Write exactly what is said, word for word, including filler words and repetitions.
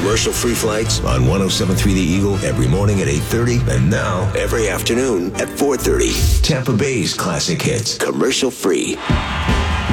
Commercial-free flights on one oh seven point three The Eagle every morning at eight thirty and now every afternoon at four thirty. Tampa Bay's classic hits, commercial-free.